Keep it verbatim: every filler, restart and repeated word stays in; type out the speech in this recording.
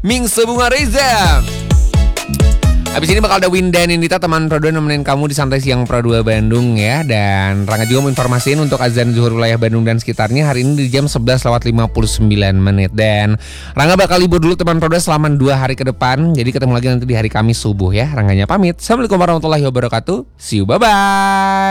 Ming Sebunga Reza. Habis ini bakal ada Winda Nindita, teman Pro dua nemenin kamu di Santai Siang Pro dua Bandung ya. Dan Rangga juga mau informasiin untuk azan zuhur wilayah Bandung dan sekitarnya hari ini di jam sebelas lewat lima puluh sembilan menit. Dan Rangga bakal libur dulu teman Pro dua selama dua hari ke depan. Jadi ketemu lagi nanti di hari Kamis subuh ya. Rangganya pamit. Assalamualaikum warahmatullahi wabarakatuh. See you, bye-bye.